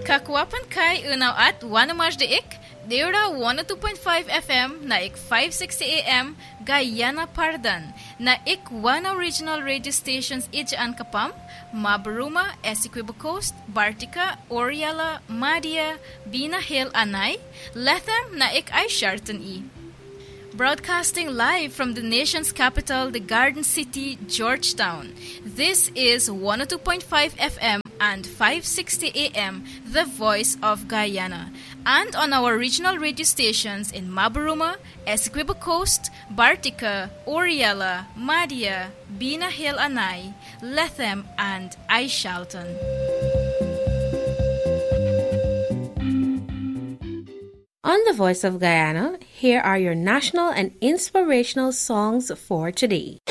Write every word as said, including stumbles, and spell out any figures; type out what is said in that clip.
Kakwapan Kai unaw at Wanamaj de ik, Deura one oh two point five F M na ik five sixty A M Guyana Pardan na ik Wana regional radio stations Ijaan Kapam, Mabaruma, Essequibo Coast, Bartica, Oriala, Madia, Bina Hill Anay, Lethem na ik ay Sharton E. Broadcasting live from the nation's capital, the Garden City, Georgetown. This is one oh two point five F M and five sixty A M, the voice of Guyana. And on our regional radio stations in Mabaruma, Essequibo Coast, Bartica, Oriala, Madia, Bina Hill Anay, Lethem, and Aishalton. On the Voice of Guyana, here are your national and inspirational songs for today.